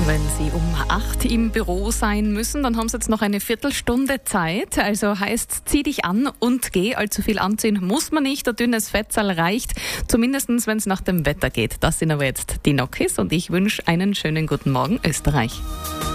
Wenn Sie um 8 im Büro sein müssen, dann haben Sie jetzt noch eine Viertelstunde Zeit. Also heißt, zieh dich an und geh. Allzu viel anziehen muss man nicht. Ein dünnes Fettsal reicht. Zumindest wenn es nach dem Wetter geht. Das sind aber jetzt die Nokis und ich wünsche einen schönen guten Morgen, Österreich.